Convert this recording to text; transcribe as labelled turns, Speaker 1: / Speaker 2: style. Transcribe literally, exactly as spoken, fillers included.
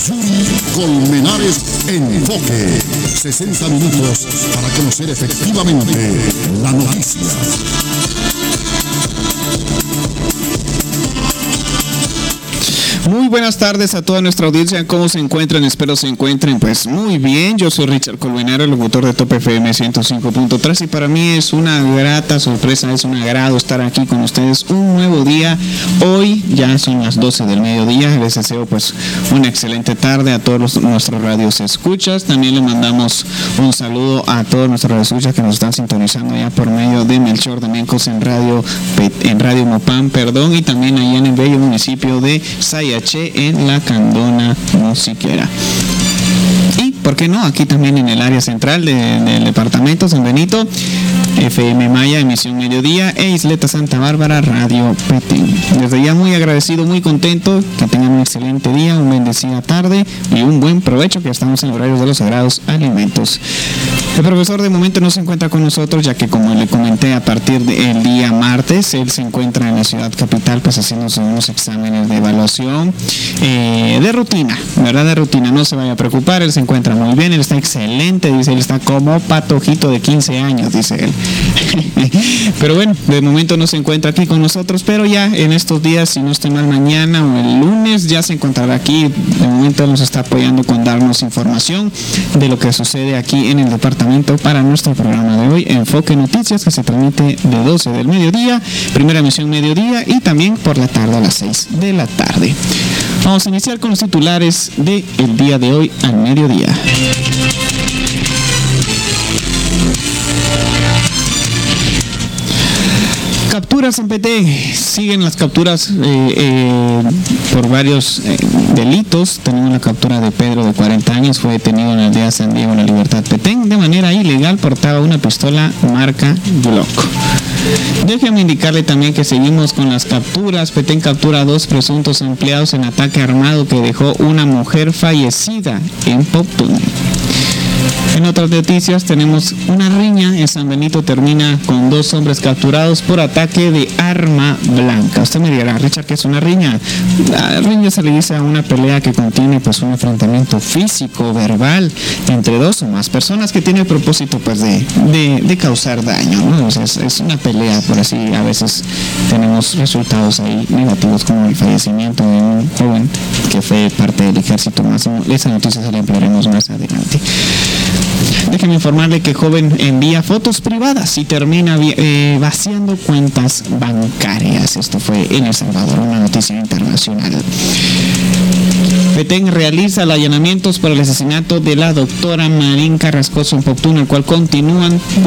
Speaker 1: Colmenares Enfoque. sesenta minutos para conocer efectivamente la noticia.
Speaker 2: Muy buenas tardes a toda nuestra audiencia. ¿Cómo se encuentran? Espero se encuentren pues muy bien. Yo soy Richard Colmenero, el locutor de Top F M ciento cinco punto tres, y para mí es una grata sorpresa, es un agrado estar aquí con ustedes un nuevo día. Hoy ya son las doce del mediodía. Les deseo pues una excelente tarde a todos los, nuestros radios escuchas. También les mandamos un saludo a todos nuestros radios escuchas que nos están sintonizando ya por medio de Melchor de Mencos en Radio en Radio Mopán, perdón, y también allá en el bello municipio de Sayache en la Candona Musiquera. Y, ¿por qué no? Aquí también en el área central de, del departamento San Benito, F M Maya, emisión mediodía, e Isleta Santa Bárbara, Radio Petén. Desde ya muy agradecido, muy contento, que tengan un excelente día, una bendecida tarde y un buen provecho, que estamos en horarios de los sagrados alimentos. El profesor de momento no se encuentra con nosotros, ya que, como le comenté, a partir del día martes, él se encuentra en la ciudad capital, pues haciendo unos exámenes de evaluación eh, de rutina, ¿verdad? De rutina, no se vaya a preocupar, él se encuentra muy bien, él está excelente, dice, él está como patojito de quince años, dice él. Pero bueno, de momento no se encuentra aquí con nosotros, pero ya en estos días, si no estoy mal, mañana o el lunes ya se encontrará aquí. De momento nos está apoyando con darnos información de lo que sucede aquí en el departamento para nuestro programa de hoy, Enfoque Noticias, que se transmite de doce del mediodía, primera emisión mediodía, y también por la tarde a las seis de la tarde. Vamos a iniciar con los titulares del día de hoy al mediodía. Capturas en Petén. Siguen las capturas eh, eh, por varios eh, delitos. Tenemos la captura de Pedro, de cuarenta años, fue detenido en la aldea San Diego, en la Libertad Petén. De manera ilegal portaba una pistola marca Glock. Déjeme indicarle también que seguimos con las capturas. Petén captura a dos presuntos empleados en ataque armado que dejó una mujer fallecida en Poptún. En otras noticias tenemos una riña en San Benito, termina con dos hombres capturados por ataque de arma blanca. Usted me dirá, Richard, ¿qué es una riña? La riña se le dice a una pelea que contiene pues un enfrentamiento físico, verbal, entre dos o más personas, que tiene el propósito pues de, de, de causar daño, ¿no? O sea, es, es una pelea, por así, a veces tenemos resultados ahí negativos, como el fallecimiento de un joven que fue parte del ejército. Más, esa noticia se la emplearemos más adelante. Déjeme informarle que joven envía fotos privadas y termina eh, vaciando cuentas bancarias. Esto fue en El Salvador, una noticia internacional. Petén realiza allanamientos por el asesinato de la doctora Marín Carrascoso en Poptún, el cual continúan